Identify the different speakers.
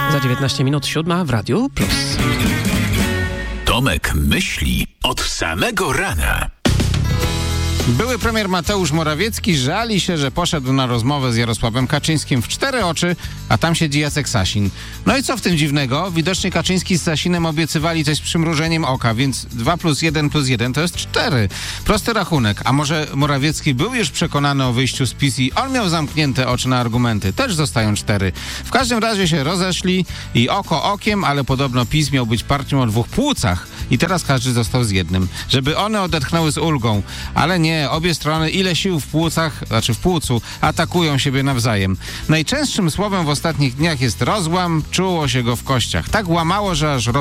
Speaker 1: Za 19 minut 7 w Radiu Plus.
Speaker 2: Tomek myśli od samego rana.
Speaker 3: Były premier Mateusz Morawiecki żali się, że poszedł na rozmowę z Jarosławem Kaczyńskim w 4 oczy, a tam siedzi Jacek Sasin. No i co w tym dziwnego? Widocznie Kaczyński z Sasinem obiecywali coś z przymrużeniem oka, więc 2 + 1 + 1 to jest 4. Prosty rachunek. A może Morawiecki był już przekonany o wyjściu z PiS i on miał zamknięte oczy na argumenty? Też zostają 4. W każdym razie się rozeszli i oko okiem, ale podobno PiS miał być partią o 2 płucach i teraz każdy został z jednym. Żeby one odetchnęły z ulgą. Ale nie, obie strony, ile sił w płucu, atakują siebie nawzajem. Najczęstszym słowem w ostatnich dniach jest rozłam, czuło się go w kościach. Tak łamało, że aż